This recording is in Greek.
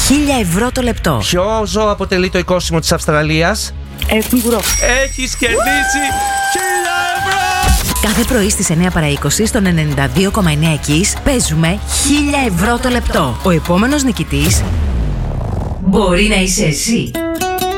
1.000 ευρώ το λεπτό. Ποιο ζώο αποτελεί το οικόσιμο της Αυστραλίας? Κεнгουρό. Έχεις κερδίσει 1.000 ευρώ! Κάθε πρωί στις 9 παρά 20 στον 92,9 Kiss παίζουμε 1.000 ευρώ το λεπτό. Ο επόμενος νικητής μπορεί να είσαι εσύ.